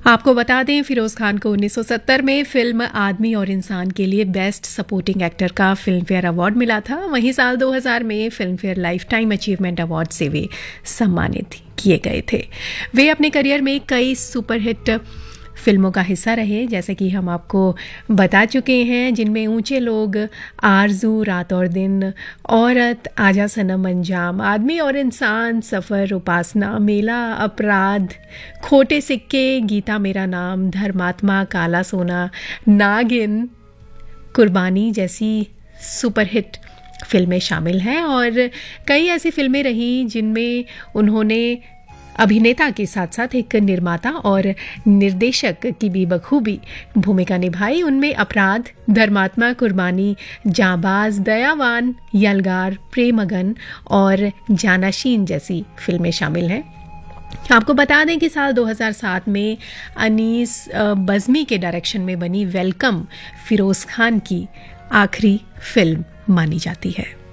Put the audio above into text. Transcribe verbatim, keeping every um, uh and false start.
आपको बता दें, फिरोज़ खान को उन्नीस सौ सत्तर में फिल्म आदमी और इंसान के लिए बेस्ट सपोर्टिंग एक्टर का फिल्म फेयर अवार्ड मिला था। वहीं साल दो हज़ार में film fair life time achievement award से वे सम्मानित किए गए थे। वे अपने करियर में कई सुपरहिट फिल्मों का हिस्सा रहे, जैसे कि हम आपको बता चुके हैं, जिनमें ऊंचे लोग, आरजू, रात और दिन, औरत, आजा सनम, अंजाम, आदमी और इंसान, सफ़र, उपासना, मेला, अपराध, खोटे सिक्के, गीता मेरा नाम, धर्मात्मा, काला सोना, नागिन, कुर्बानी जैसी सुपरहिट फिल्में शामिल हैं। और कई ऐसी फिल्में रहीं जिनमें उन्होंने अभिनेता के साथ साथ एक निर्माता और निर्देशक की भी बखूबी भूमिका निभाई। उनमें अपराध, धर्मात्मा, कुर्बानी, जाबाज, दयावान, यलगार, प्रेमगन और जानाशीन जैसी फिल्में शामिल हैं। आपको बता दें कि साल दो हज़ार सात में अनीस बज़मी के डायरेक्शन में बनी वेलकम फिरोज़ खान की आखिरी फिल्म मानी जाती है।